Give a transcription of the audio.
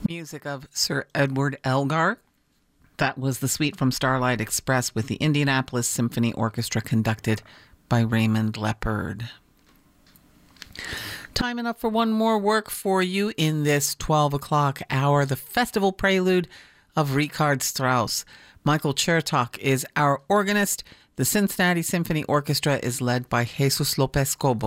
Music of Sir Edward Elgar. That was the suite from Starlight Express with the Indianapolis Symphony Orchestra conducted by Raymond Leppard. Time enough for one more work for you in this 12 o'clock hour, the festival prelude of Richard Strauss. Michael Chertok is our organist. The Cincinnati Symphony Orchestra is led by Jesus Lopez Cobo.